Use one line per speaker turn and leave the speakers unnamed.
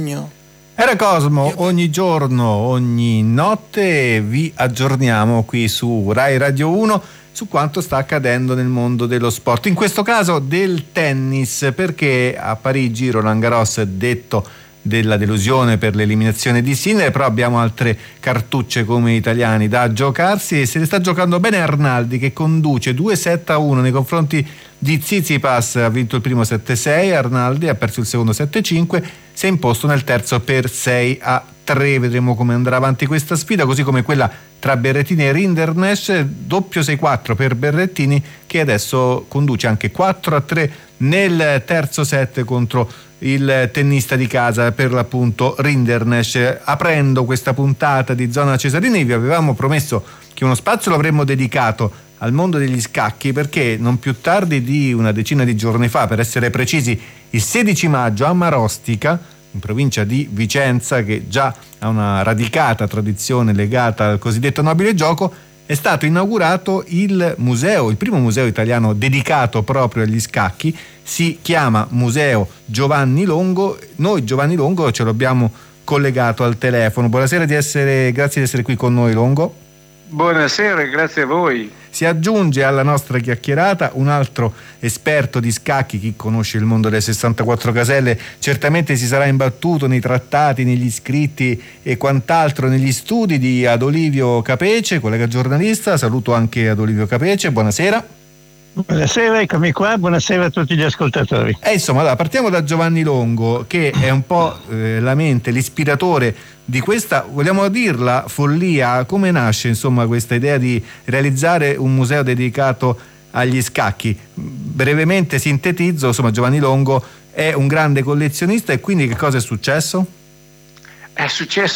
Era Cosmo, ogni giorno, ogni notte vi aggiorniamo qui su Rai Radio 1 su quanto sta accadendo nel mondo dello sport, in questo caso del tennis, perché a Parigi Roland Garros è detto della delusione per l'eliminazione di Sinner, però abbiamo altre cartucce come italiani da giocarsi e se ne sta giocando bene Arnaldi, che conduce 2-7-1 nei confronti di Tsitsipas. Ha vinto il primo 7-6, Arnaldi ha perso il secondo 7-5, si è imposto nel terzo per 6-3. Vedremo come andrà avanti questa sfida, così come quella tra Berrettini e Rinderknecht, doppio 6-4 per Berrettini, che adesso conduce anche 4-3 nel terzo set contro il tennista di casa, per l'appunto Rinderknecht. Aprendo questa puntata di Zona Cesarini vi avevamo promesso che uno spazio lo avremmo dedicato al mondo degli scacchi, perché non più tardi di una decina di giorni fa, per essere precisi il 16 maggio a Marostica, in provincia di Vicenza, che già ha una radicata tradizione legata al cosiddetto nobile gioco, è stato inaugurato il primo museo italiano dedicato proprio agli scacchi. Si chiama Museo Giovanni Longo. Noi Giovanni Longo ce l'abbiamo collegato al telefono. Buonasera, grazie di essere qui con noi, Longo.
Buonasera, grazie a voi.
Si aggiunge alla nostra chiacchierata un altro esperto di scacchi. Chi conosce il mondo delle 64 caselle certamente si sarà imbattuto nei trattati, negli scritti e quant'altro, negli studi di Adolivio Capece, collega giornalista. Saluto anche Adolivio Capece, buonasera.
Buonasera, eccomi qua, buonasera a tutti gli ascoltatori.
Insomma, allora, partiamo da Giovanni Longo, che è un po' la mente, l'ispiratore di questa, vogliamo dirla, follia. Come nasce insomma questa idea di realizzare un museo dedicato agli scacchi? Brevemente sintetizzo, insomma, Giovanni Longo è un grande collezionista, e quindi che cosa è successo?
È successo